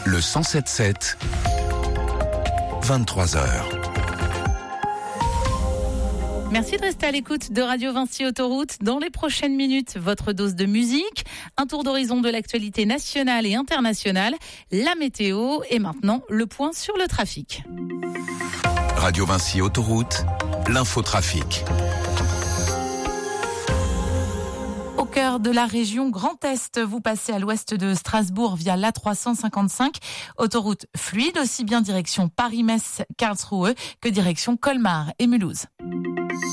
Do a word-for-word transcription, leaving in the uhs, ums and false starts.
Le cent sept sept, vingt-trois heures. Merci de rester à l'écoute de Radio Vinci Autoroute. Dans les prochaines minutes, votre dose de musique, un tour d'horizon de l'actualité nationale et internationale, la météo et maintenant le point sur le trafic. Radio Vinci Autoroute, l'infotrafic. Au cœur de la région Grand Est, vous passez à l'ouest de Strasbourg via l'A trois cent cinquante-cinq. Autoroute fluide, aussi bien direction Paris-Metz, Karlsruhe que direction Colmar et Mulhouse.